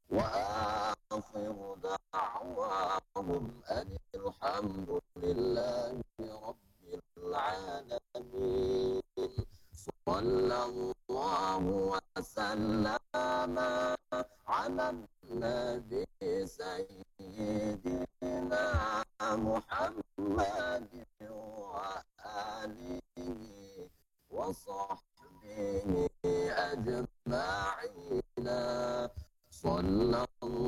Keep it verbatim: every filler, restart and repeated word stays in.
وآخر دعواهم أن الحمد لله رب العالمين. صلى الله وسلم على النبي سيدنا